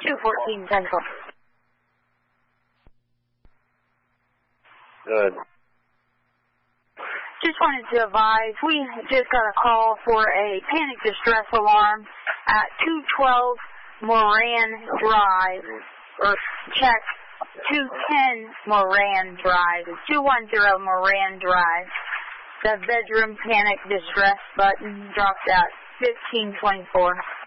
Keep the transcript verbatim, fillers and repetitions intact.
two fourteen Central. Good. Just wanted to advise, we just got a call for a panic distress alarm at two twelve Moran Drive, or check two ten Moran Drive, two ten Moran Drive. The bedroom panic distress button dropped at fifteen twenty-four.